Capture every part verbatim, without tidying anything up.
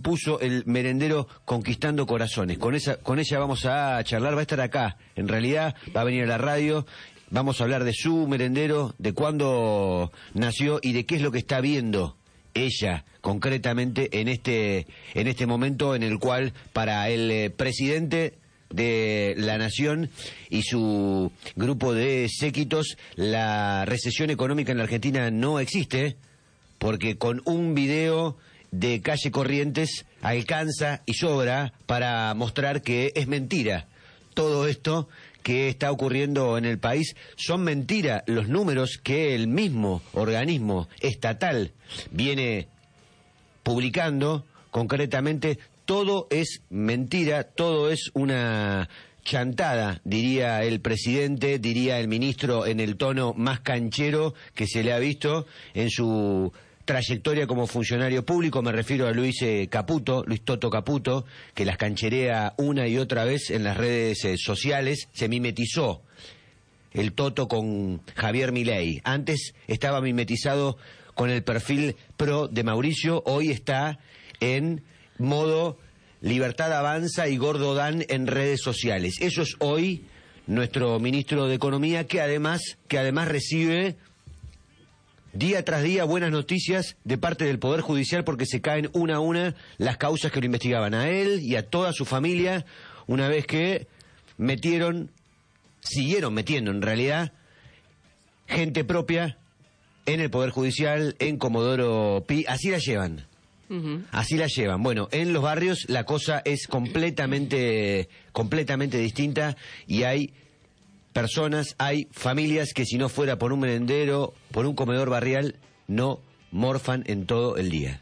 puso el merendero Conquistando Corazones. Con esa, con ella vamos a charlar, va a estar acá, en realidad va a venir a la radio, vamos a hablar de su merendero, de cuándo nació y de qué es lo que está viendo ella concretamente en este, en este momento en el cual para el eh, presidente de la nación y su grupo de séquitos, la recesión económica en la Argentina no existe, porque con un video de Calle Corrientes alcanza y sobra para mostrar que es mentira todo esto que está ocurriendo en el país. Son mentira los números que el mismo organismo estatal viene publicando. Concretamente, todo es mentira, todo es una chantada, diría el presidente, diría el ministro en el tono más canchero que se le ha visto en su trayectoria como funcionario público. Me refiero a Luis eh, Caputo, Luis Toto Caputo, que las cancherea una y otra vez en las redes eh, sociales. Se mimetizó el Toto con Javier Milei. Antes estaba mimetizado con el perfil pro de Mauricio, hoy está en modo Libertad Avanza y Gordo Dan en redes sociales. Eso es hoy nuestro ministro de Economía, que además, que además recibe día tras día buenas noticias de parte del Poder Judicial, porque se caen una a una las causas que lo investigaban a él y a toda su familia, una vez que metieron, siguieron metiendo en realidad, gente propia en el Poder Judicial, en Comodoro Pi. Así la llevan. Uh-huh. Así la llevan. Bueno, en los barrios la cosa es completamente, completamente distinta y hay personas, hay familias que si no fuera por un merendero, por un comedor barrial, no morfan en todo el día.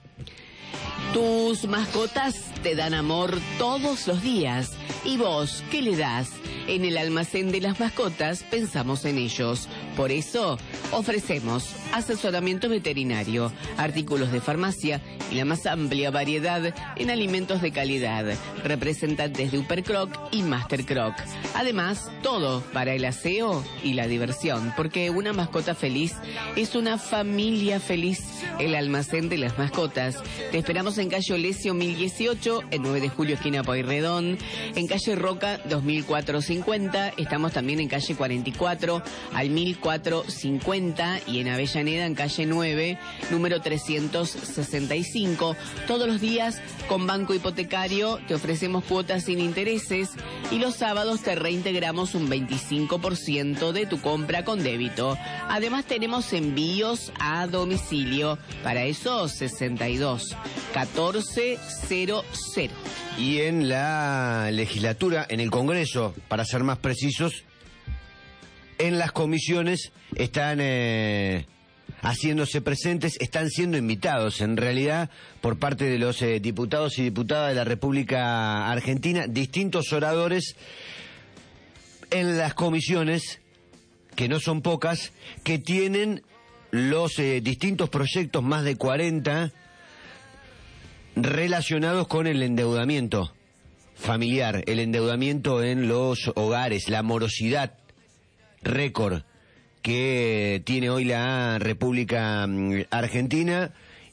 Tus mascotas te dan amor todos los días. ¿Y vos qué le das? En el almacén de las mascotas pensamos en ellos. Por eso ofrecemos asesoramiento veterinario, artículos de farmacia y la más amplia variedad en alimentos de calidad. Representantes de Upercroc y Master Croc. Además, todo para el aseo y la diversión, porque una mascota feliz es una familia feliz. El almacén de las mascotas. Te esperamos en calle Olesio mil dieciocho, en nueve de julio esquina Pueyrredón, en calle Roca dos mil cuatrocientos cincuenta, estamos también en calle cuarenta y cuatro al mil cuatrocientos cincuenta y en Avellaneda en calle nueve, número trescientos sesenta y cinco. Todos los días con Banco Hipotecario te ofrecemos cuotas sin intereses y los sábados te reintegramos un veinticinco por ciento de tu compra con débito. Además tenemos envíos a domicilio. Para eso sesenta y dos catorce cero cero. Y en la legislatura, en el Congreso, para ser más precisos, en las comisiones están eh, haciéndose presentes, están siendo invitados en realidad por parte de los eh, diputados y diputadas de la República Argentina, distintos oradores en las comisiones, que no son pocas, que tienen los eh, distintos proyectos, más de cuarenta, relacionados con el endeudamiento familiar, el endeudamiento en los hogares, la morosidad récord que tiene hoy la República Argentina.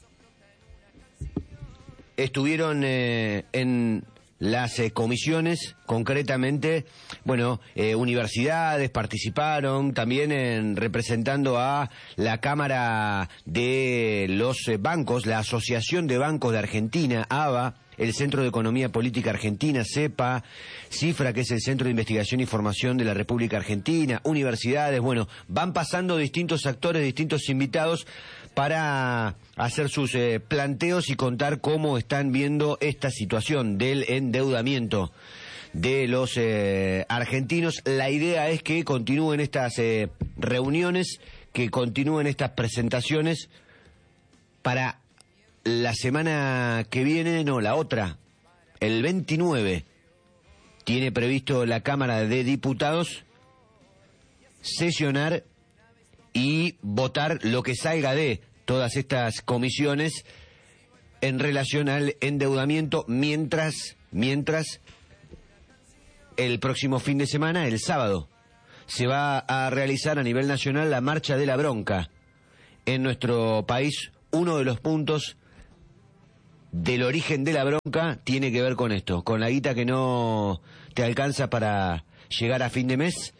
Estuvieron eh, en las eh, comisiones, concretamente, bueno, eh, universidades participaron, también en, representando a la Cámara de los eh, Bancos, la Asociación de Bancos de Argentina, A B A, el Centro de Economía Política Argentina, CEPA, CIFRA, que es el Centro de Investigación y Formación de la República Argentina, universidades. Bueno, van pasando distintos actores, distintos invitados para hacer sus eh, planteos y contar cómo están viendo esta situación del endeudamiento de los eh, argentinos. La idea es que continúen estas eh, reuniones, que continúen estas presentaciones para la semana que viene, no, la otra, el veintinueve, tiene previsto la Cámara de Diputados sesionar y votar lo que salga de todas estas comisiones en relación al endeudamiento, mientras, mientras el próximo fin de semana, el sábado, se va a realizar a nivel nacional la Marcha de la Bronca en nuestro país, uno de los puntos del origen de la bronca tiene que ver con esto, con la guita que no te alcanza para llegar a fin de mes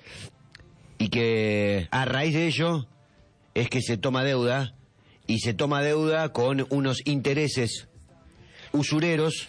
y que a raíz de ello es que se toma deuda y se toma deuda con unos intereses usureros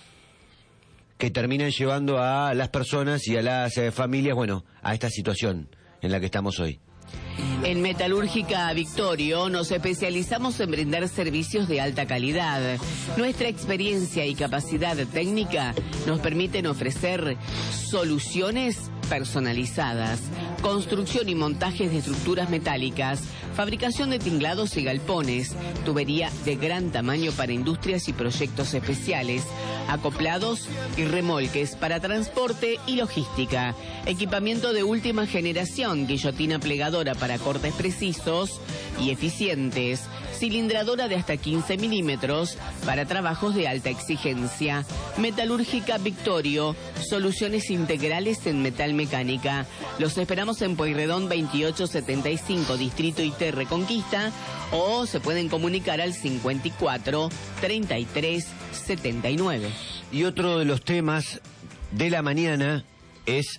que terminan llevando a las personas y a las eh, familias, bueno, a esta situación en la que estamos hoy. En Metalúrgica Victorio nos especializamos en brindar servicios de alta calidad. Nuestra experiencia y capacidad técnica nos permiten ofrecer soluciones personalizadas, construcción y montajes de estructuras metálicas, fabricación de tinglados y galpones, tubería de gran tamaño para industrias y proyectos especiales, acoplados y remolques para transporte y logística, equipamiento de última generación, guillotina plegadora para cortes precisos y eficientes, cilindradora de hasta quince milímetros para trabajos de alta exigencia. Metalúrgica Victorio, soluciones integrales en metal mecánica. Los esperamos en Pueyrredón veintiocho setenta y cinco, Distrito I T Reconquista, o se pueden comunicar al cincuenta y cuatro treinta y tres setenta y nueve. Y otro de los temas de la mañana es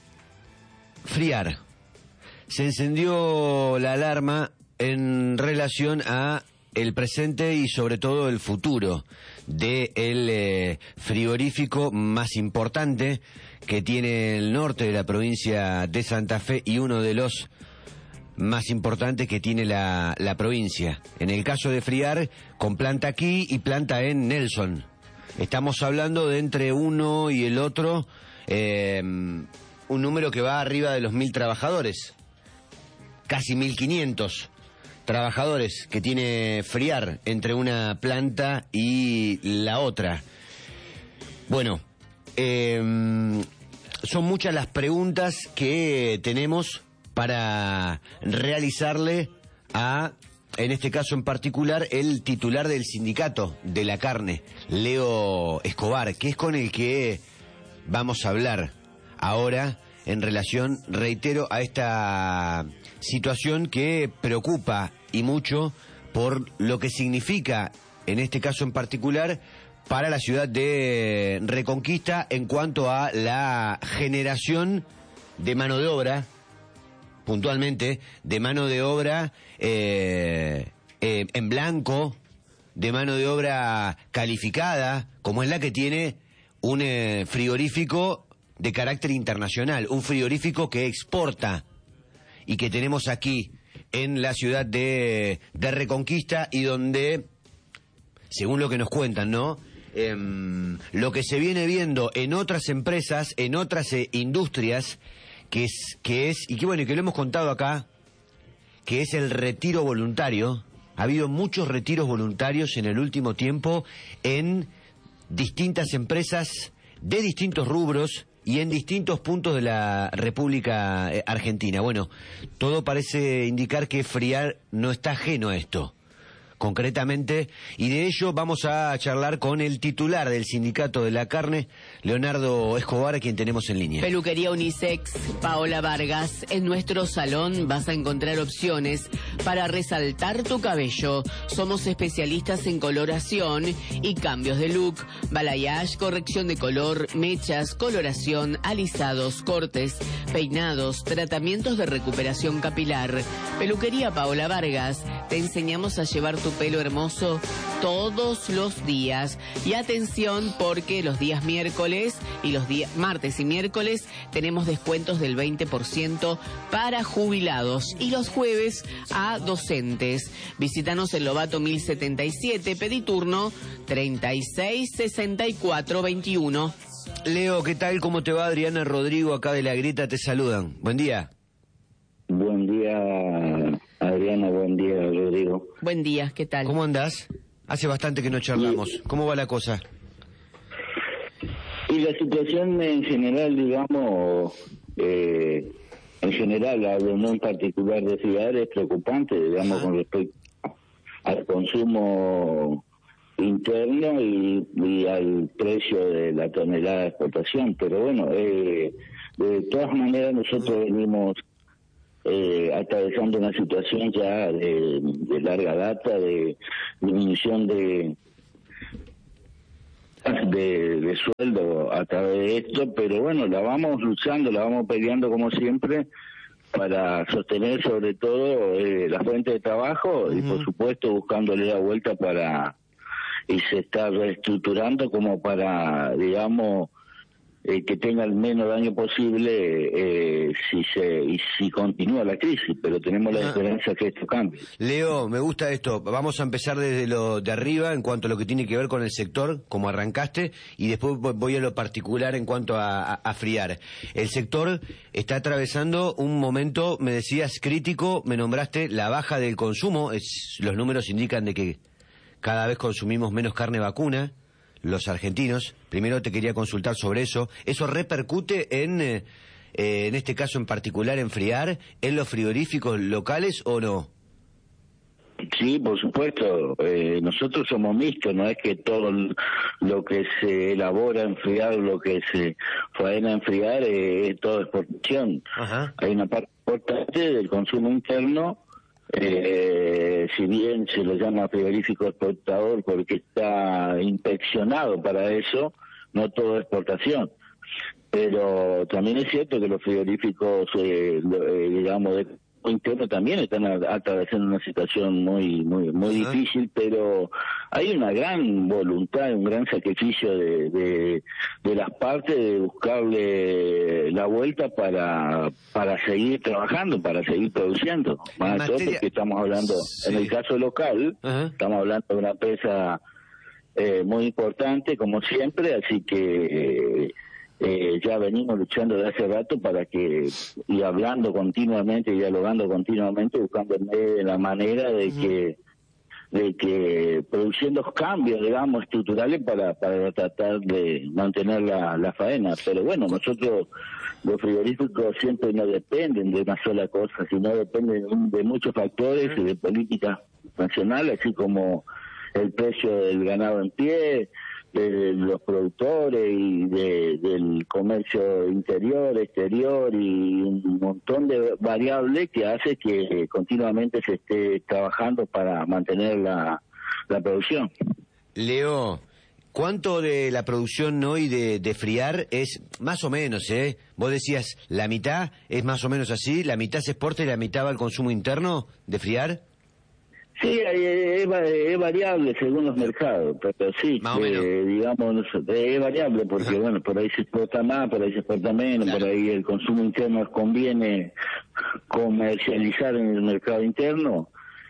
friar. Se encendió la alarma en relación a el presente y sobre todo el futuro del eh, frigorífico más importante que tiene el norte de la provincia de Santa Fe y uno de los más importantes que tiene la, la provincia. En el caso de Friar, con planta aquí y planta en Nelson. Estamos hablando de entre uno y el otro, eh, un número que va arriba de los mil trabajadores, casi mil quinientos. Trabajadores que tiene Friar entre una planta y la otra. Bueno, eh, son muchas las preguntas que tenemos para realizarle a, en este caso en particular, el titular del sindicato de la carne, Leo Escobar, que es con el que vamos a hablar ahora en relación, reitero, a esta situación que preocupa y mucho por lo que significa, en este caso en particular, para la ciudad de Reconquista en cuanto a la generación de mano de obra, puntualmente, de mano de obra eh, eh, en blanco, de mano de obra calificada, como es la que tiene un eh, frigorífico de carácter internacional, un frigorífico que exporta y que tenemos aquí en la ciudad de, de Reconquista y donde, según lo que nos cuentan, ¿no? Eh, lo que se viene viendo en otras empresas, en otras eh, industrias, que es, que es, y que bueno, y que lo hemos contado acá, que es el retiro voluntario. Ha habido muchos retiros voluntarios en el último tiempo en distintas empresas de distintos rubros y en distintos puntos de la República Argentina. Bueno, todo parece indicar que Friar no está ajeno a esto, concretamente, y de ello vamos a charlar con el titular del Sindicato de la Carne, Leonardo Escobar, a quien tenemos en línea. Peluquería Unisex, Paola Vargas. En nuestro salón vas a encontrar opciones para resaltar tu cabello. Somos especialistas en coloración y cambios de look, balayage, corrección de color, mechas, coloración, alisados, cortes, peinados, tratamientos de recuperación capilar. Peluquería Paola Vargas. Te enseñamos a llevar tu pelo hermoso todos los días. Y atención, porque los días miércoles y los días martes y miércoles tenemos descuentos del veinte por ciento para jubilados y los jueves a docentes. Visítanos en Lobato mil setenta y siete, pedí turno treinta y seis sesenta y cuatro veintiuno. Leo, ¿qué tal? ¿Cómo te va? Adriana, Rodrigo, acá de La Grieta, te saludan. Buen día. Buen día, Adriana, buen día, Rodrigo. Buen día, ¿qué tal? ¿Cómo andás? Hace bastante que no charlamos. ¿Cómo va la cosa? Y la situación en general, digamos, eh, en general, hablo no en particular de Friar, es preocupante, digamos, con respecto al consumo interno y, y al precio de la tonelada de exportación. Pero bueno, eh, de todas maneras nosotros venimos Eh, atravesando una situación ya de, de larga data, de disminución de de, de sueldo a través de esto, pero bueno, la vamos luchando, la vamos peleando como siempre para sostener sobre todo eh, la fuente de trabajo uh-huh. y por supuesto buscándole la vuelta para, y se está reestructurando como para, digamos, eh, que tenga el menos daño posible eh, si se y si continúa la crisis, pero tenemos la ah. esperanza que esto cambie. Leo, me gusta esto. Vamos a empezar desde lo de arriba en cuanto a lo que tiene que ver con el sector, como arrancaste, y después voy a lo particular en cuanto a, a, a Friar. El sector está atravesando un momento, me decías, crítico, me nombraste la baja del consumo, es, los números indican de que cada vez consumimos menos carne vacuna, los argentinos. Primero te quería consultar sobre eso. ¿Eso repercute en, eh, en este caso en particular, en Friar, en los frigoríficos locales o no? Sí, por supuesto. Eh, nosotros somos mixtos, no es que todo lo que se elabora en Friar, lo que se faena en Friar, eh, es todo exportación. Ajá. Hay una parte importante del consumo interno. Eh, si bien se lo llama frigorífico exportador porque está inspeccionado para eso, no todo es exportación. Pero también es cierto que los frigoríficos, eh, eh, digamos, de interno también están atravesando una situación muy muy muy uh-huh. difícil, pero hay una gran voluntad, un gran sacrificio de, de, de las partes de buscarle la vuelta para para seguir trabajando, para seguir produciendo. Más de todo porque estamos hablando, sí. en el caso local, uh-huh. estamos hablando de una empresa eh, muy importante, como siempre, así que... Eh, Eh, ya venimos luchando de hace rato para que, y hablando continuamente, y dialogando continuamente, buscando la manera de uh-huh. que de que produciendo cambios, digamos, estructurales para para tratar de mantener la, la faena. Pero bueno, nosotros, los frigoríficos siempre no dependen de una sola cosa, sino dependen de muchos factores uh-huh. y de políticas nacionales, así como el precio del ganado en pie, de los productores y de, del comercio interior, exterior y un montón de variables que hace que continuamente se esté trabajando para mantener la, la producción. Leo, ¿cuánto de la producción hoy de, de Friar es más o menos, eh? Vos decías, la mitad es más o menos así, la mitad se exporta y la mitad va al consumo interno de Friar. Sí, es, es variable según los mercados, pero sí, eh, digamos, es variable porque, Ajá. bueno, por ahí se exporta más, por ahí se exporta menos, claro. por ahí el consumo interno conviene comercializar en el mercado interno.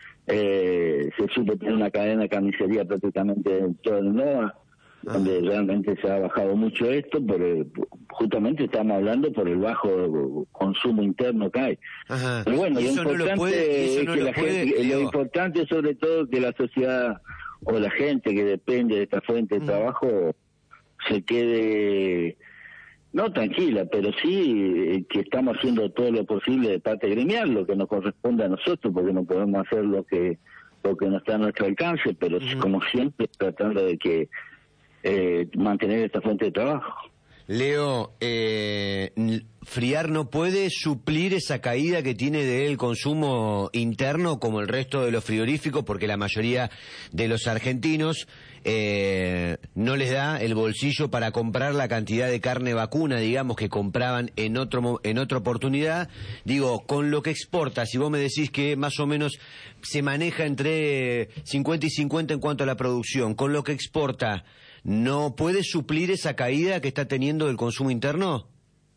Eh, se supo tener una cadena de carnicería prácticamente en todo el NOA, donde realmente se ha bajado mucho esto, por el, justamente estamos hablando por el bajo consumo interno que hay. Ajá. Pero bueno, lo importante no puede, es no que la puede, gente, lo importante sobre todo que la sociedad o la gente que depende de esta fuente de uh-huh. trabajo se quede, no tranquila, pero sí que estamos haciendo todo lo posible de parte gremial, lo que nos corresponde a nosotros, porque no podemos hacer lo que, lo que no está a nuestro alcance, pero uh-huh. como siempre tratando de que Eh, mantener esta fuente de trabajo. Leo, eh, Friar no puede suplir esa caída que tiene del consumo interno como el resto de los frigoríficos, porque la mayoría de los argentinos eh, no les da el bolsillo para comprar la cantidad de carne vacuna, digamos, que compraban en otro en otra oportunidad. Digo, con lo que exporta, si vos me decís que más o menos se maneja entre cincuenta y cincuenta en cuanto a la producción, con lo que exporta, ¿no puede suplir esa caída que está teniendo el consumo interno?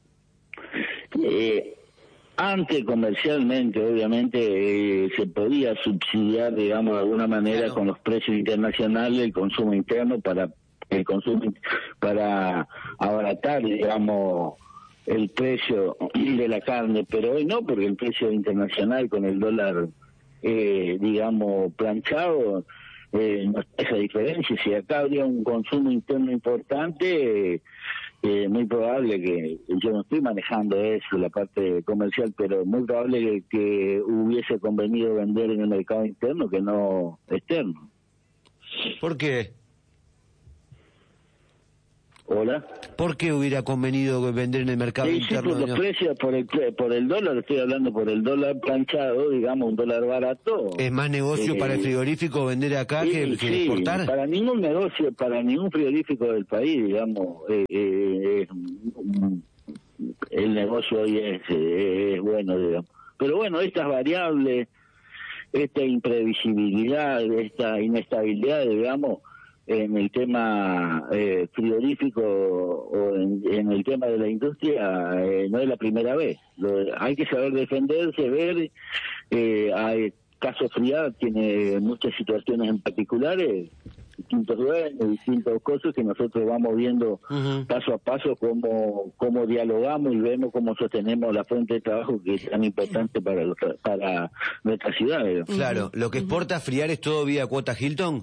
Eh, antes comercialmente, obviamente, eh, se podía subsidiar, digamos, de alguna manera claro. con los precios internacionales el consumo interno para el consumo para abaratar, digamos, el precio de la carne, pero hoy no, porque el precio internacional con el dólar, eh, digamos, planchado, Eh, no esa diferencia. Si acá habría un consumo interno importante, eh, eh, muy probable que, yo no estoy manejando eso, la parte comercial, pero muy probable que, que hubiese convenido vender en el mercado interno que no externo. ¿Por qué? Hola. ¿Por qué hubiera convenido vender en el mercado Sí, interno? sí, por los precios, por el, por el dólar, estoy hablando por el dólar planchado, digamos, un dólar barato. ¿Es más negocio eh, para el frigorífico vender acá sí, que, que sí, exportar? Para ningún negocio, para ningún frigorífico del país, digamos, eh, eh, eh, el negocio hoy es, eh, es bueno, digamos. Pero bueno, estas variables, esta imprevisibilidad, esta inestabilidad, digamos, en el tema eh, frigorífico o en, en el tema de la industria, eh, no es la primera vez. Lo, hay que saber defenderse, ver, eh, hay casos Friar, tiene muchas situaciones en particulares, distintos dueños, distintos cosas que nosotros vamos viendo uh-huh. paso a paso cómo, cómo dialogamos y vemos cómo sostenemos la fuente de trabajo que es tan importante para, los, para nuestra ciudad. Digamos. Claro, ¿lo que exporta Friar es todo vía cuota Hilton?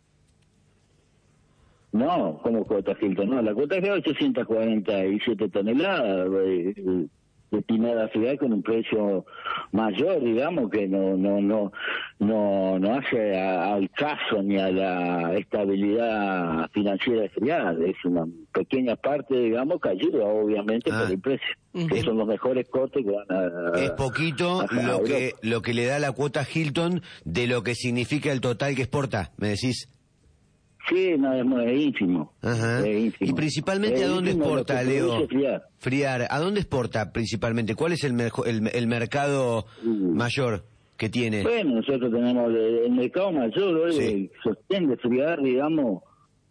No, como cuota Hilton, no, la cuota es de ochocientas cuarenta y siete toneladas de, destinada a Friar con un precio mayor, digamos, que no no no no no hace a, al caso ni a la estabilidad financiera de Friar, es una pequeña parte, digamos, que ayuda obviamente ah. por el precio, uh-huh. que son los mejores costes que van a... Es poquito a, a lo que lo que le da la cuota Hilton de lo que significa el total que exporta, ¿me decís? Sí, no, es, es ínfimo. Ajá. Es ínfimo. ¿Y principalmente es a dónde exporta, Leo? Friar. Friar. ¿A dónde exporta principalmente? ¿Cuál es el, mejo, el, el mercado uh. mayor que tiene? Bueno, nosotros tenemos el, el mercado mayor, hoy sí. el sostén de Friar, digamos,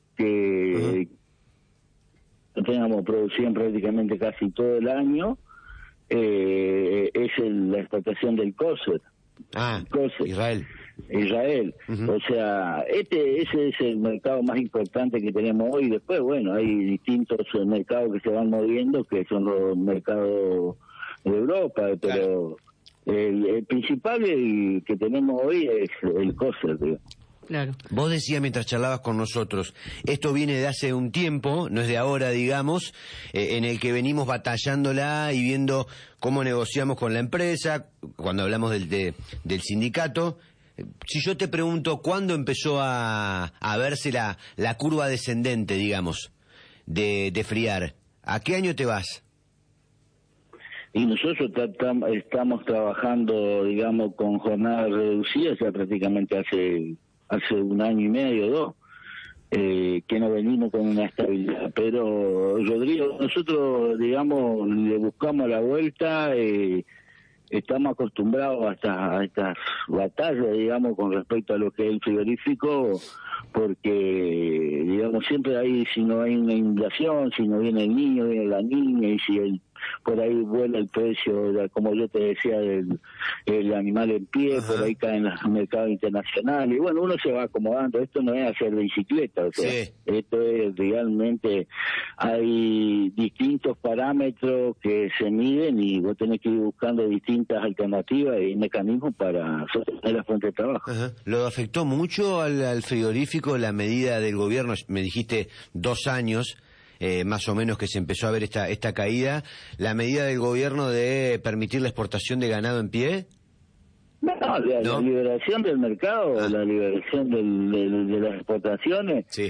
que uh-huh. tenemos producción prácticamente casi todo el año, eh, es el, la explotación del Coser. Ah, Coser. Israel. Israel, uh-huh. o sea, este ese es el mercado más importante que tenemos hoy. Después, bueno, hay distintos mercados que se van moviendo, que son los mercados de Europa, pero claro. el, el principal el que tenemos hoy es el Coser, digamos. Claro. Vos decías mientras charlabas con nosotros, esto viene de hace un tiempo, no es de ahora, digamos, eh, en el que venimos batallándola y viendo cómo negociamos con la empresa, cuando hablamos del, de, del sindicato. Si yo te pregunto, ¿cuándo empezó a, a verse la, la curva descendente, digamos, de, de Friar? ¿A qué año te vas? Y nosotros estamos trabajando, digamos, con jornadas reducidas ya prácticamente hace hace un año y medio, dos, eh, que no venimos con una estabilidad. Pero, Rodrigo, nosotros, digamos, le buscamos la vuelta, eh, estamos acostumbrados a estas, a estas batallas, digamos, con respecto a lo que es el frigorífico, porque, digamos, siempre hay, si no hay una inundación, si no viene el niño, viene la niña, y si el, por ahí vuela el precio, como yo te decía, del el animal en pie, Ajá. por ahí caen los mercados internacionales, y bueno, uno se va acomodando. Esto no es hacer bicicleta, o sea, sí. esto es realmente, hay distintos parámetros que se miden y vos tenés que ir buscando distintas alternativas y mecanismos para sostener la fuente de trabajo. Ajá. ¿Lo afectó mucho al, al frigorífico la medida del gobierno? Me dijiste dos años, eh, más o menos, que se empezó a ver esta, esta caída. ¿La medida del gobierno de permitir la exportación de ganado en pie? No, la, ¿No? la liberación del mercado, ah. la liberación del, del, de las exportaciones, sí.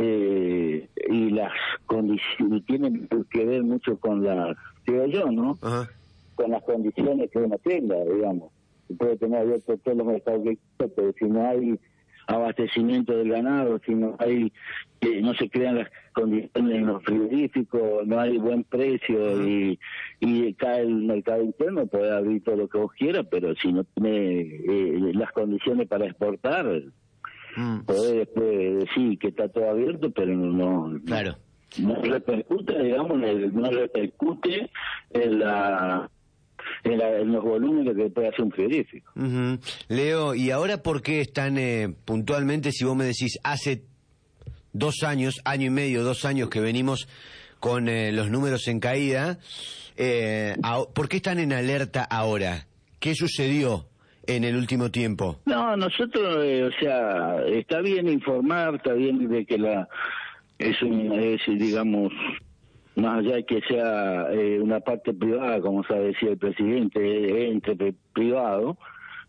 eh, y las condiciones tienen que ver mucho con la, digo yo, ¿no? Ajá. Con las condiciones que uno tenga, digamos. Se puede tener abierto todos los mercados que quiera, pero si no hay abastecimiento del ganado, si no hay, eh, no se crean las condiciones en los frigoríficos, no hay buen precio uh-huh. y, y cae el mercado interno, puede abrir todo lo que vos quieras, pero si no tiene eh, las condiciones para exportar, uh-huh. podés después decir que está todo abierto, pero no, claro. no, no repercute, digamos, no repercute en la En, la, en los volúmenes que puede hacer un frigorífico. Uh-huh. Leo, ¿y ahora por qué están eh, puntualmente, si vos me decís, hace dos años, año y medio, dos años que venimos con eh, los números en caída, eh, a, ¿por qué están en alerta ahora? ¿Qué sucedió en el último tiempo? No, nosotros, eh, o sea, está bien informar, está bien de que la es, un, es digamos... más allá de que sea eh, una parte privada, como sabe decir el presidente, entre privado,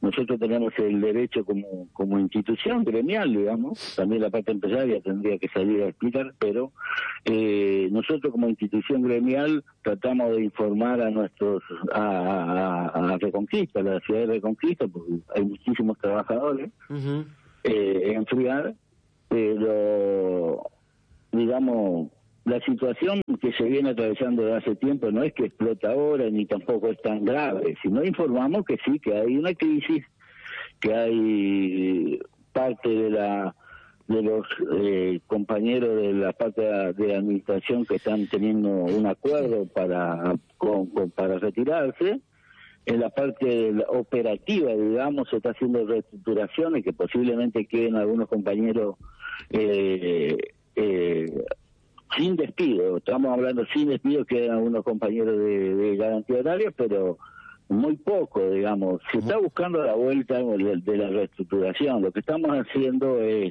nosotros tenemos el derecho como, como institución gremial, digamos, también la parte empresaria tendría que salir a explicar, pero eh, nosotros como institución gremial tratamos de informar a nuestros, a, a, a Reconquista, a la ciudad de Reconquista, porque hay muchísimos trabajadores, uh-huh. eh, en Friar, pero digamos, la situación que se viene atravesando desde hace tiempo no es que explota ahora, ni tampoco es tan grave, sino informamos que sí, que hay una crisis, que hay parte de la de los eh, compañeros de la parte de la administración que están teniendo un acuerdo para con, con, para retirarse. En la parte operativa, digamos, se está haciendo reestructuraciones que posiblemente queden algunos compañeros eh, eh, sin despido. Estamos hablando sin despido, quedan algunos compañeros de, de garantía horaria, pero muy poco, digamos. Se está buscando la vuelta de, de la reestructuración. Lo que estamos haciendo es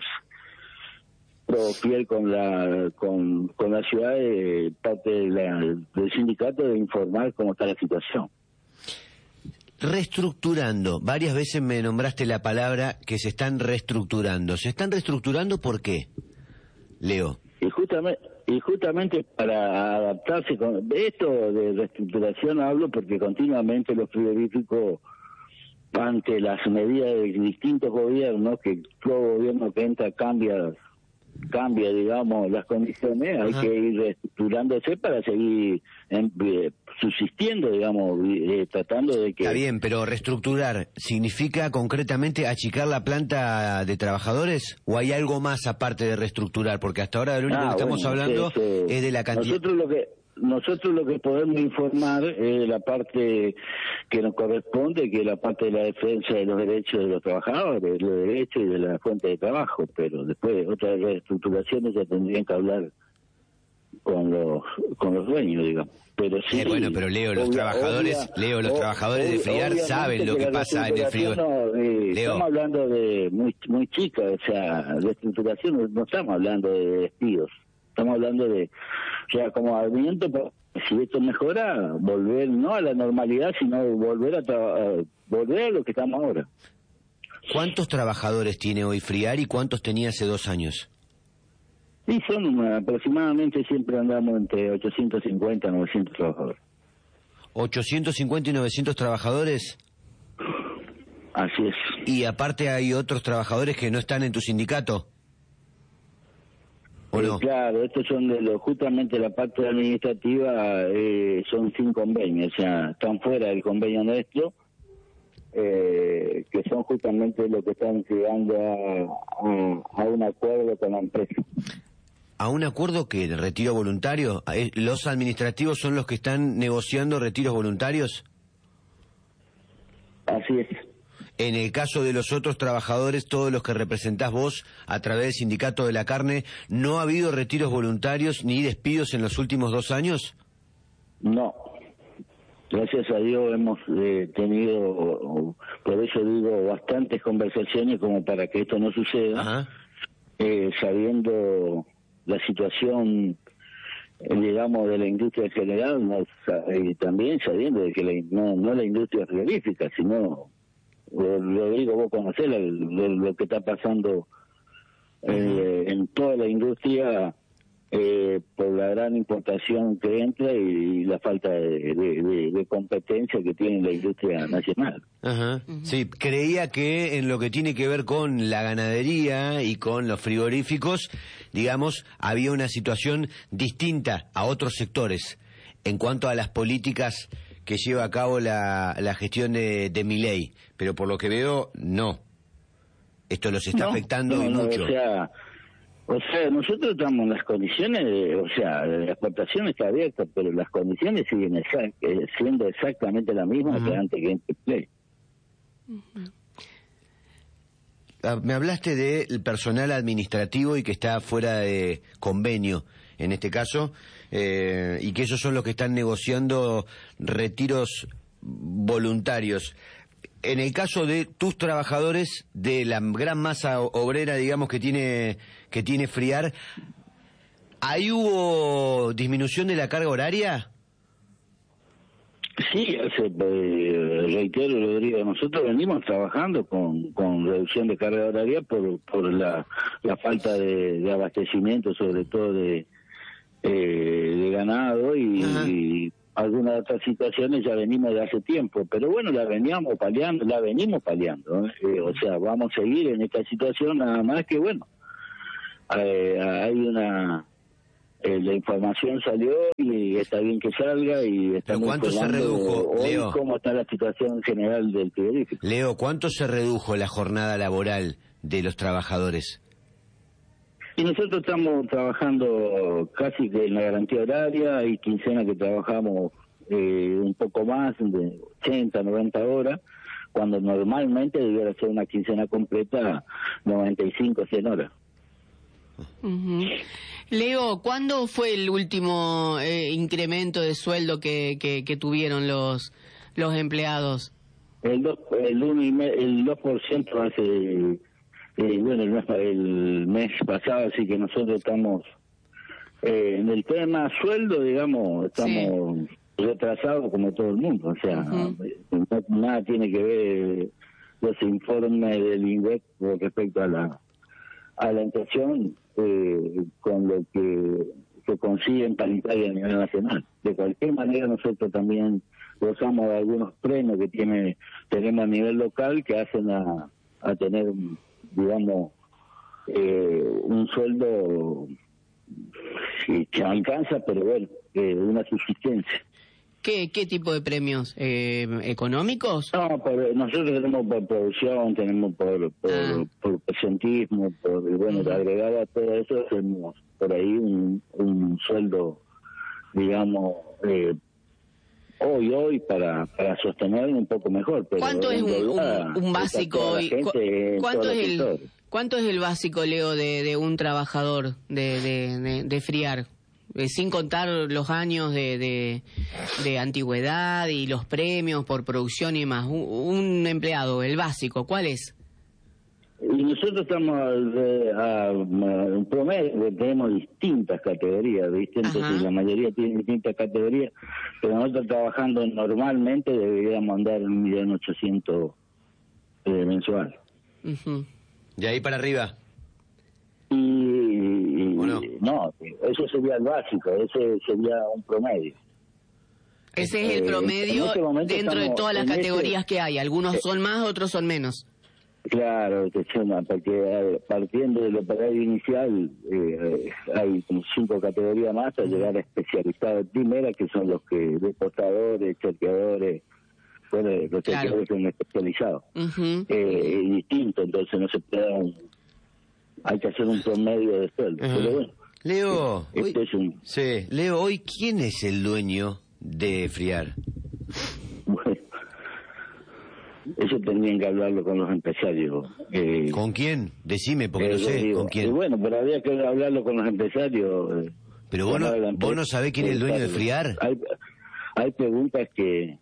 fiel con la con, con la ciudad de parte de la, del sindicato de informar cómo está la situación. Reestructurando, varias veces me nombraste la palabra que se están reestructurando. ¿Se están reestructurando por qué, Leo? Y justamente, y justamente para adaptarse con esto de reestructuración hablo porque continuamente los frigoríficos, ante las medidas de distintos gobiernos, que todo gobierno que entra cambia cambia, digamos, las condiciones, hay Ajá. que ir reestructurándose para seguir en, eh, subsistiendo, digamos, eh, tratando de que... Está bien, pero reestructurar, ¿significa concretamente achicar la planta de trabajadores? ¿O hay algo más aparte de reestructurar? Porque hasta ahora lo único ah, que estamos bueno, hablando es, eh, es de la cantidad... Nosotros lo que... Nosotros lo que podemos informar es la parte que nos corresponde, que es la parte de la defensa de los derechos de los trabajadores, de los derechos y de la fuente de trabajo, pero después otras reestructuraciones ya tendrían que hablar con los con los dueños, digamos. Pero sí, eh, bueno, pero Leo, los obvia, trabajadores, obvia, Leo, los ob, trabajadores de Friar saben lo que, que pasa en el frigo. No, eh, estamos hablando de muy muy chicas, o sea, reestructuración, no, no estamos hablando de despidos. Estamos hablando de, o sea, como movimiento, si esto mejora, volver no a la normalidad, sino volver a, tra- a volver a lo que estamos ahora. ¿Cuántos trabajadores tiene hoy Friar y cuántos tenía hace dos años? Sí, son una, aproximadamente siempre andamos entre ochocientos cincuenta y novecientos trabajadores. ¿ochocientos cincuenta y novecientos trabajadores? Así es. ¿Y aparte hay otros trabajadores que no están en tu sindicato? Eh, no? Claro, estos son de los, justamente la parte administrativa, eh, son sin convenio, o sea, están fuera del convenio nuestro, eh, que son justamente los que están llegando a, a, a un acuerdo con la empresa. ¿A un acuerdo que el retiro voluntario? ¿Los administrativos son los que están negociando retiros voluntarios? Así es. En el caso de los otros trabajadores, todos los que representás vos a través del Sindicato de la Carne, ¿no ha habido retiros voluntarios ni despidos en los últimos dos años? No. Gracias a Dios hemos eh, tenido, por eso digo, bastantes conversaciones como para que esto no suceda, eh, sabiendo la situación, eh, digamos, de la industria en general, no, eh, también sabiendo de que la, no, no la industria frigorífica, sino... Rodrigo, vos conocés lo, lo, lo que está pasando eh, en toda la industria eh, por la gran importación que entra y, y la falta de, de, de, de competencia que tiene la industria nacional. Ajá. Uh-huh. Sí, creía que en lo que tiene que ver con la ganadería y con los frigoríficos, digamos, había una situación distinta a otros sectores en cuanto a las políticas que lleva a cabo la, la gestión de, de Milei, pero por lo que veo, no. Esto los está no, afectando no, y no, mucho. O sea, o sea, nosotros estamos en las condiciones, de, o sea, la exportación está abierta, pero las condiciones siguen exact, eh, siendo exactamente las mismas uh-huh. que antes que en Milei. Uh-huh. Ah, me hablaste del personal administrativo y que está fuera de convenio, en este caso, eh, y que ellos son los que están negociando retiros voluntarios. En el caso de tus trabajadores, de la gran masa obrera, digamos, que tiene que tiene Friar, ¿ahí hubo disminución de la carga horaria? Sí, hace, eh, reitero, Rodrigo, nosotros venimos trabajando con, con reducción de carga horaria por, por la, la falta de, de abastecimiento, sobre todo de, eh, de ganado y, y algunas otras situaciones ya venimos de hace tiempo, pero bueno, la veníamos paliando, la venimos paliando, ¿eh? O sea, vamos a seguir en esta situación, nada más que bueno, eh, hay una... Eh, la información salió y está bien que salga y está muy ¿cuánto se redujo, hoy Leo? Cómo está la situación general del frigorífico. Leo, ¿cuánto se redujo la jornada laboral de los trabajadores? Y nosotros estamos trabajando casi que en la garantía horaria, hay quincenas que trabajamos eh, un poco más, de ochenta, noventa horas, cuando normalmente debiera ser una quincena completa, noventa y cinco, cien horas. Uh-huh. Leo, ¿cuándo fue el último eh, incremento de sueldo que, que, que tuvieron los los empleados? El dos, el uno y me, el dos por ciento hace, eh, bueno, el mes, el mes pasado, así que nosotros estamos eh, en el tema sueldo, digamos, estamos sí. retrasados como todo el mundo, o sea, uh-huh. no, nada tiene que ver los informes del I N V E C con respecto a la a la inflación eh, con lo que se consigue en paritaria a nivel nacional. De cualquier manera, nosotros también gozamos de algunos premios que tiene tenemos a nivel local que hacen a, a tener, digamos, eh, un sueldo que alcanza, pero bueno, eh, una subsistencia. ¿Qué, qué tipo de premios? Eh, ¿Económicos? No, por, nosotros tenemos por producción, tenemos por por, ah. por presentismo, por, bueno, uh-huh. agregado a todo eso, tenemos por ahí un, un sueldo, digamos, eh, hoy, hoy, para, para sostener un poco mejor. Pero ¿cuánto es un, un, un básico? ¿Cuánto es, el, ¿Cuánto es el básico, Leo, de, de un trabajador de, de, de, de Friar? Eh, sin contar los años de, de, de antigüedad y los premios por producción y demás. Un, un empleado, el básico, ¿cuál es? Y nosotros estamos eh, a, a un promedio, tenemos distintas categorías, ¿viste? Entonces la mayoría tiene distintas categorías, pero nosotros trabajando normalmente deberíamos andar un millón ochocientos eh, mensual. Uh-huh. ¿De ahí para arriba? Y, y no? no, eso sería el básico, ese sería un promedio. Ese es el promedio eh, este dentro estamos, de todas las categorías este, que hay. Algunos son más, otros son menos. Claro, porque partiendo del operario inicial eh, hay como cinco categorías más a llegar a especializados primera, que son los que deportadores, chequeadores, bueno, los chequeadores claro. son especializados. Uh-huh. Eh, es distinto, entonces no se puede dar un... Hay que hacer un promedio de sueldo. Uh-huh. Pero bueno, Leo, eh, hoy, es un... sí, Leo, hoy ¿quién es el dueño de Friar? Bueno, eso tendrían que hablarlo con los empresarios. Eh, ¿Con quién? Decime, porque eh, no sé digo, con quién. Eh, bueno, pero habría que hablarlo con los empresarios. Eh, pero vos no, vos no sabés quién es el dueño de Friar. Hay, hay preguntas que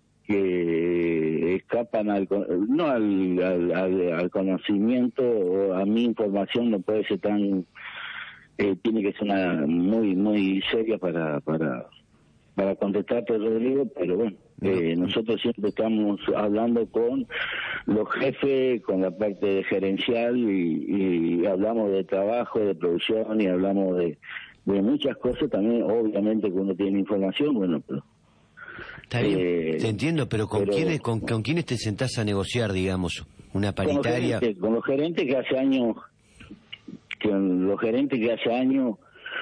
que escapan al no al, al, al, al conocimiento, o a mi información no puede ser tan eh, tiene que ser una muy muy seria para para para contestarte, Rodrigo, pero bueno, eh, nosotros siempre estamos hablando con los jefes, con la parte gerencial y, y hablamos de trabajo, de producción y hablamos de, de muchas cosas también, obviamente que uno tiene información, bueno, pero está bien, eh, te entiendo, pero ¿con pero, quiénes con, con quiénes te sentás a negociar, digamos, una paritaria? Con los gerentes, con los gerentes que hace años, con los gerentes que hace años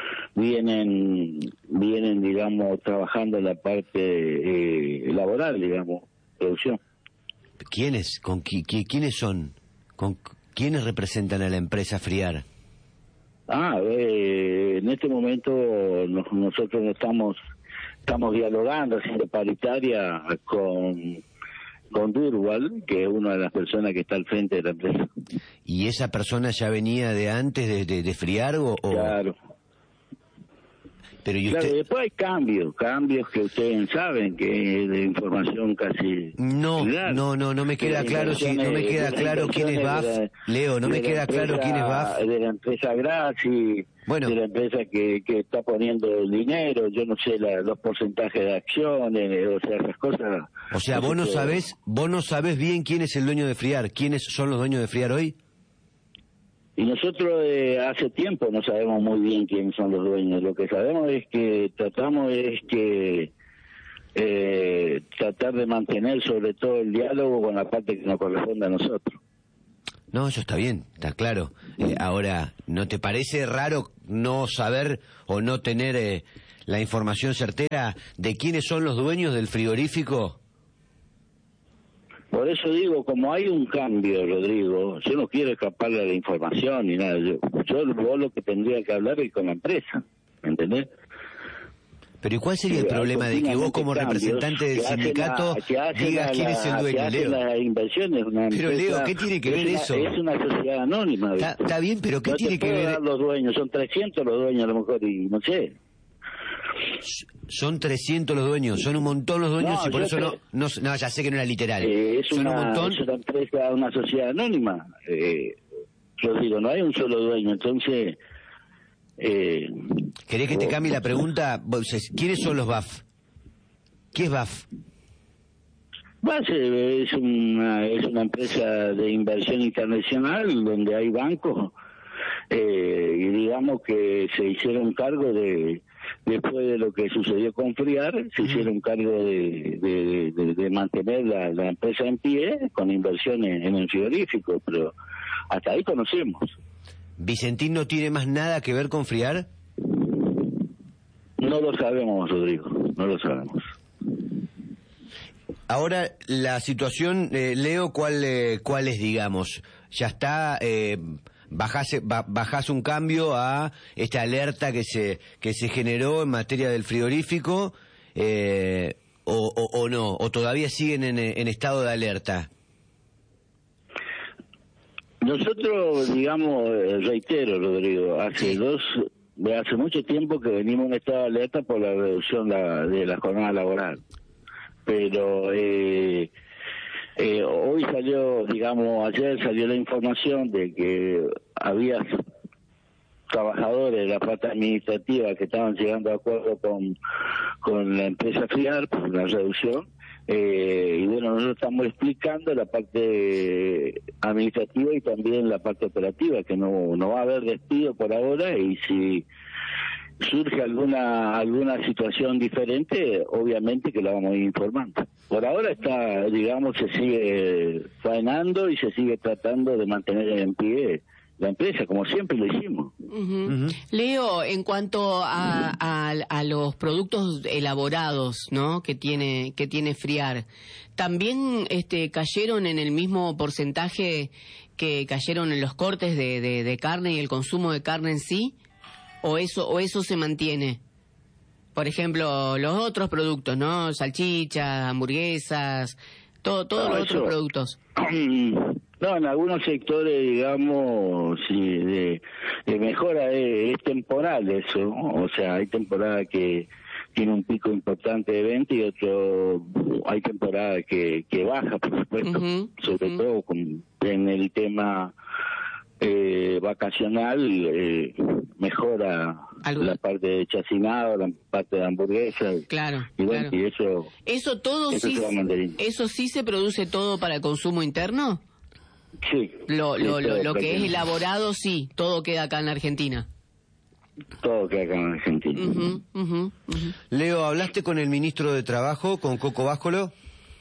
vienen, vienen, digamos, trabajando en la parte eh, laboral, digamos, producción. ¿Quiénes? ¿Con qui, qui, quiénes son? ¿Con quiénes representan a la empresa Friar? Ah, eh, en este momento nos, nosotros estamos estamos dialogando, haciendo paritaria con con Durwal, que es una de las personas que está al frente de la empresa. ¿Y esa persona ya venía de antes de, de, de Friar o...? Claro. Pero y Claro, usted... después hay cambios, cambios que ustedes saben que es de información casi... No, general. no, no, no me queda De claro si no me inversiones- queda de las claro quién es B A F. inversiones de la- Leo, no de me la queda claro empresa- quién es B A F. De la empresa Graci, Bueno. de la empresa que, que está poniendo dinero, yo no sé la- los porcentajes de acciones, o sea, esas cosas. O sea, vos no sé, sabés, vos no sabés bien quién es el dueño de Friar, quiénes son los dueños de Friar hoy. Y nosotros eh, hace tiempo no sabemos muy bien quiénes son los dueños. Lo que sabemos es que tratamos es que eh, tratar de mantener sobre todo el diálogo con la parte que nos corresponde a nosotros. No, eso está bien, está claro. Eh, ahora, ¿no te parece raro no saber o no tener eh, la información certera de quiénes son los dueños del frigorífico? Por eso digo, como hay un cambio, Rodrigo, yo no quiero escaparle a la información ni nada. Yo, yo vos lo que tendría que hablar es con la empresa, ¿me entendés? Pero ¿y cuál sería el Sí, hay problema de que vos como continuamente representante del cambios que hacen sindicato la- que hacen digas la- quién es el que dueño, hacen Leo? las inversiones, una Pero, empresa- Leo, ¿qué tiene que es ver una- eso? Es una sociedad anónima. Está, ¿viste? está bien, pero ¿qué No tiene te que puedo ver? dar los dueños, son trescientos los dueños a lo mejor y no sé. Son trescientos los dueños, son un montón los dueños No, y por yo eso no, sé- no, no, ya sé que no era literal. Eh, es, son una, un montón. es una empresa, una sociedad anónima. Eh, yo digo, no hay un solo dueño, entonces... Eh, ¿Querés que te cambie la pregunta? Vos decís, ¿quiénes son los B A F? ¿Qué es B A F? Base es una, es una empresa de inversión internacional donde hay bancos eh, y digamos que se hicieron cargo de, después de lo que sucedió con Friar, se hicieron cargo de, de, de, de mantener la, la empresa en pie con inversiones en el frigorífico, pero hasta ahí conocemos. ¿Vicentín no tiene más nada que ver con Friar? No lo sabemos, Rodrigo, no lo sabemos. Ahora, la situación, eh, Leo, ¿cuál, eh, ¿cuál es, digamos? Ya está, eh, bajás, ba- bajás un cambio a esta alerta que se que se generó en materia del frigorífico, eh, o, o, o no, o todavía siguen en, en estado de alerta. Nosotros, digamos, eh, reitero, Rodrigo, hace dos, de hace mucho tiempo que venimos en estado de alerta por la reducción la- de la jornada laboral. Pero eh, eh, hoy salió, digamos, ayer salió la información de que había trabajadores de la parte administrativa que estaban llegando a acuerdo con, con la empresa Friar por la reducción. Eh, y bueno, nosotros estamos explicando la parte administrativa y también la parte operativa, que no, no va a haber despido por ahora, y si surge alguna alguna situación diferente, obviamente que la vamos a ir informando. Por ahora está, digamos, se sigue faenando y se sigue tratando de mantener en pie la empresa, como siempre lo hicimos. Ujú. Ujú. Leo, en cuanto a, a, a los productos elaborados, ¿no? Que tiene que tiene Friar, también este cayeron en el mismo porcentaje que cayeron en los cortes de, de, de carne y el consumo de carne en sí, o eso o eso se mantiene. Por ejemplo, los otros productos, ¿no? Salchichas, hamburguesas, todo todos No, los eso- otros productos. No, en algunos sectores, digamos, sí, de, de mejora es, es temporal eso, ¿no? O sea, hay temporada que tiene un pico importante de venta y otro, hay temporada que, que baja, por supuesto, Ujú, sobre ujú. todo con, en el tema eh, vacacional, eh, mejora Algo. la parte de chacinado, la parte de hamburguesa, Claro, y bueno, claro. y eso... Eso todo Eso sí, se va a mantener. eso sí se produce todo para el consumo interno. Sí, Lo, sí, lo, lo, todo lo que es prácticamente. elaborado, sí, todo queda acá en la Argentina. Todo que acá en Argentina. Ujú, ujú, ujú. Leo, ¿hablaste con el ministro de Trabajo, con Coco Báscolo?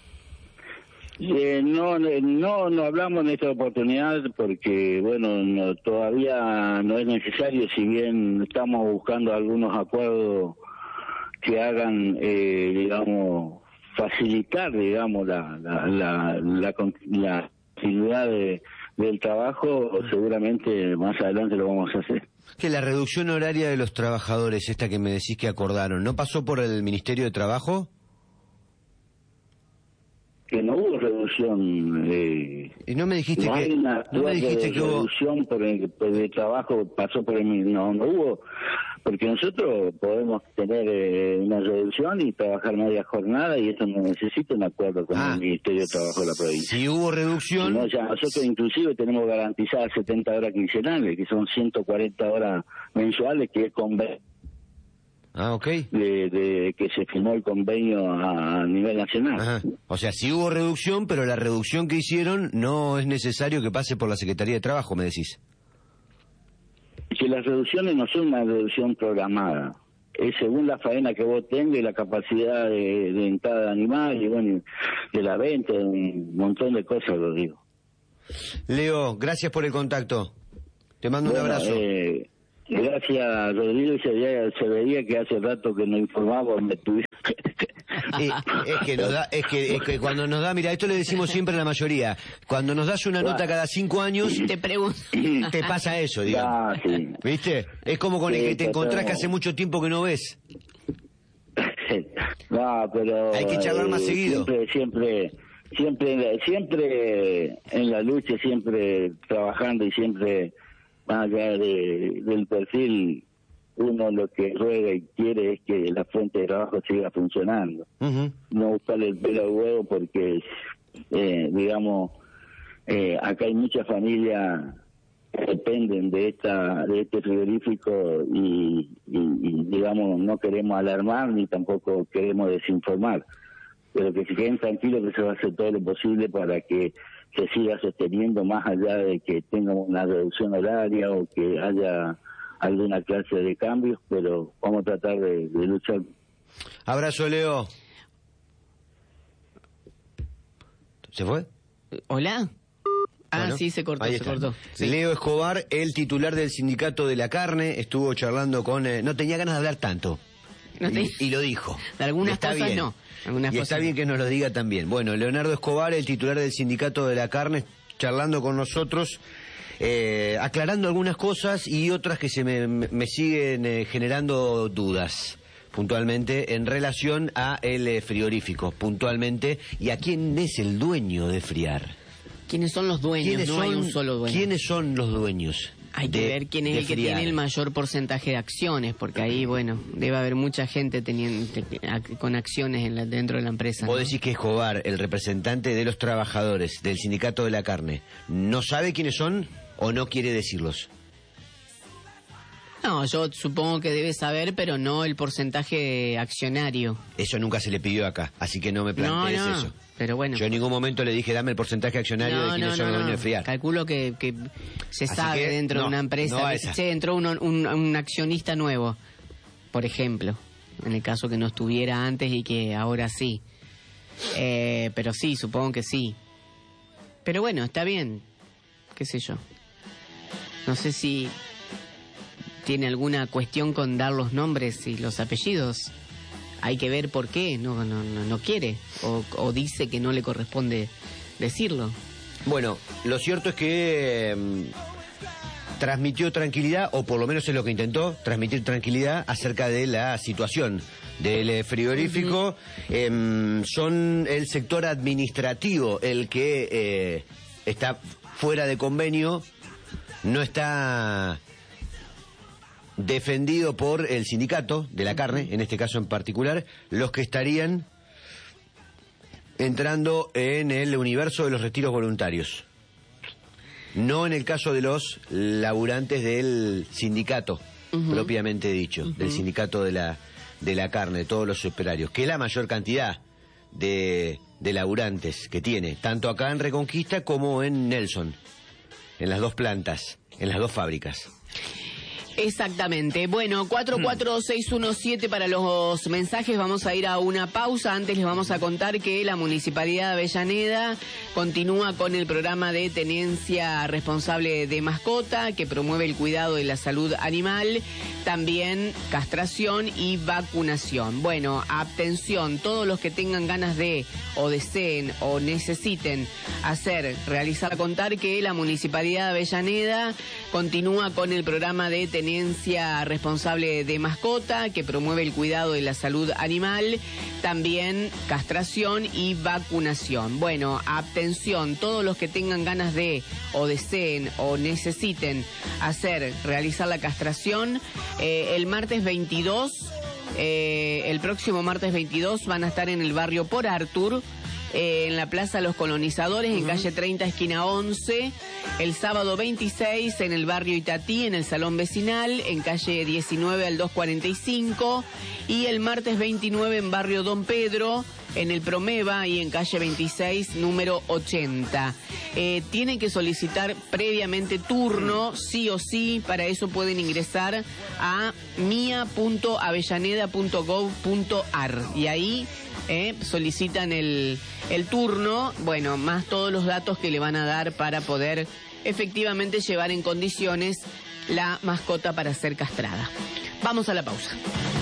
Eh, no, no, no hablamos en esta oportunidad porque, bueno, no, todavía no es necesario, si bien estamos buscando algunos acuerdos que hagan, eh, digamos, facilitar, digamos, la la la, la, con- la continuidad de, del trabajo, seguramente más adelante lo vamos a hacer. Que la reducción horaria de los trabajadores, esta que me decís que acordaron, ¿no pasó por el Ministerio de Trabajo? que no hubo reducción. Eh, y no me dijiste no que hay una no me dijiste de que hubo reducción por el, por el trabajo, pasó por el... No, no hubo, porque nosotros podemos tener eh, una reducción y trabajar media jornada y eso no necesita un acuerdo con ah, el Ministerio de Trabajo de la provincia. Si hubo reducción... No, ya nosotros inclusive tenemos garantizadas setenta horas quincenales, que son ciento cuarenta horas mensuales, que es convenio. Ah, ok. De, de que se firmó el convenio a, a nivel nacional. Ajá. O sea, sí hubo reducción, pero la reducción que hicieron no es necesario que pase por la Secretaría de Trabajo, me decís. Que las reducciones no son una reducción programada. Es según la faena que vos tengas y la capacidad de, de entrada de animal y bueno, de la venta, un montón de cosas, lo digo. Leo, gracias por el contacto. Te mando Bueno, un abrazo. Eh, gracias, Rodrigo. Se veía, se veía que hace rato que no informaba. Me tuve... Eh, es que nos da, es que, es que cuando nos da, mira, esto le decimos siempre a la mayoría, cuando nos das una nota cada cinco años, Te pregunto. te pasa eso, digamos. Ah, sí. ¿Viste? Es como con el Sí, que te pero- encontrás que hace mucho tiempo que no ves. No, pero Hay que charlar más eh, seguido. Siempre, siempre, siempre, siempre en la lucha, siempre trabajando y siempre más allá de, del perfil, uno lo que ruega y quiere es que la fuente de trabajo siga funcionando. Ujú. No buscarle el pelo al huevo porque, eh, digamos, eh, acá hay muchas familias que dependen de esta de este frigorífico y, y, y, digamos, no queremos alarmar ni tampoco queremos desinformar, pero que se queden tranquilos que se va a hacer todo lo posible para que se siga sosteniendo más allá de que tengamos una reducción horaria o que haya alguna clase de cambios, pero vamos a tratar de, de luchar. Abrazo, Leo. ¿Se fue? ¿Hola? Ah, Bueno, sí, se cortó, ahí se está. cortó. Sí. Leo Escobar, el titular del Sindicato de la Carne, estuvo charlando con... eh, no tenía ganas de hablar tanto. No te- y, y lo dijo. De algunas Y está cosas bien. no. Algunas y está cosas bien no. que nos lo diga también. Bueno, Leonardo Escobar, el titular del Sindicato de la Carne, charlando con nosotros, eh, aclarando algunas cosas y otras que se me, me- me siguen eh, generando dudas, puntualmente, en relación a el eh, frigorífico, puntualmente, y a quién es el dueño de Friar. ¿Quiénes son los dueños? ¿Quiénes No son, hay un solo dueño. ¿Quiénes son los dueños? Hay que de- ver quién es de el que Friar? tiene el mayor porcentaje de acciones, porque ahí, bueno, debe haber mucha gente teniendo, te- ac- con acciones en la- dentro de la empresa. Vos ¿no? decís que Escobar, el representante de los trabajadores del Sindicato de la Carne, ¿no sabe quiénes son o no quiere decirlos? No, yo supongo que debe saber, pero no el porcentaje accionario. Eso nunca se le pidió acá, así que no me No, plantees no, eso. pero bueno. Yo en ningún momento le dije, dame el porcentaje accionario de No, quiénes no, son no, los dueños no. de Friar. Calculo que, que se Así sabe que, dentro no, de una empresa. no a que esa. che, entró uno- un, un accionista nuevo, por ejemplo, en el caso que no estuviera antes y que ahora sí. Eh, pero sí, supongo que sí. Pero bueno, está bien, qué sé yo. No sé si tiene alguna cuestión con dar los nombres y los apellidos. Hay que ver por qué, no, no, no, no quiere, o, o dice que no le corresponde decirlo. Bueno, lo cierto es que mm, transmitió tranquilidad, o por lo menos es lo que intentó, transmitir tranquilidad acerca de la situación del eh, frigorífico. Em, son el sector administrativo el que eh, está fuera de convenio, no está defendido por el sindicato de la carne, en este caso en particular, los que estarían entrando en el universo de los retiros voluntarios. No en el caso de los laburantes del sindicato, Ujú. propiamente dicho, del sindicato de la, de la carne, de todos los operarios, que es la mayor cantidad de, de laburantes que tiene, tanto acá en Reconquista como en Nelson, en las dos plantas, en las dos fábricas. Exactamente. Bueno, cuatro cuatro seis uno siete para los mensajes. Vamos a ir a una pausa. Antes les vamos a contar que la Municipalidad de Avellaneda continúa con el programa de tenencia responsable de mascota que promueve el cuidado de la salud animal, también castración y vacunación. Bueno, atención, todos los que tengan ganas de o deseen o necesiten hacer, realizar, contar que la Municipalidad de Avellaneda continúa con el programa de tenencia tenencia responsable de mascota, que promueve el cuidado de la salud animal, también castración y vacunación. Bueno, atención, todos los que tengan ganas de, o deseen, o necesiten hacer, realizar la castración, eh, el martes veintidós, eh, el próximo martes veintidós van a estar en el barrio Por Arthur, Eh, en la Plaza Los Colonizadores, en uh-huh. calle treinta, esquina once. El sábado veintiséis en el barrio Itatí, en el Salón Vecinal, en calle diecinueve al doscientos cuarenta y cinco. Y el martes veintinueve en barrio Don Pedro, en el Promeva y en calle veintiséis, número ochenta. Eh, tienen que solicitar previamente turno, sí o sí. Para eso pueden ingresar a mia punto avellaneda punto gov punto ar y ahí Eh, solicitan el, el turno, bueno, más todos los datos que le van a dar para poder efectivamente llevar en condiciones la mascota para ser castrada. Vamos a la pausa.